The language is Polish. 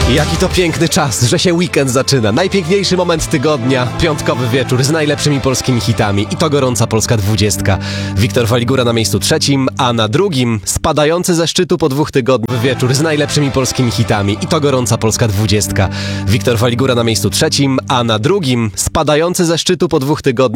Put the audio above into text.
Jaki to piękny czas, że się weekend zaczyna. Najpiękniejszy moment tygodnia, piątkowy wieczór z najlepszymi polskimi hitami. I to gorąca Polska 20. Wiktor Waligura na miejscu trzecim, a na drugim spadający ze szczytu po 2 tygodniach wieczór z najlepszymi polskimi hitami. I to gorąca Polska 20. Wiktor Waligura na miejscu trzecim, a na drugim spadający ze szczytu po 2 tygodniach